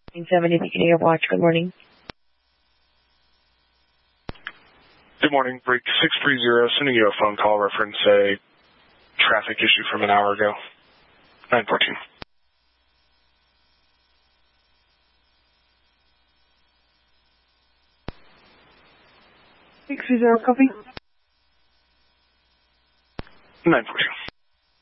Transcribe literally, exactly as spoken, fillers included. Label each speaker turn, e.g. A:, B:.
A: seventy beginning of watch. Good morning.
B: Good morning. Break six three zero, sending you a phone call reference a traffic issue from an hour ago. nine fourteen.
A: six three zero, copy.
B: nine fourteen.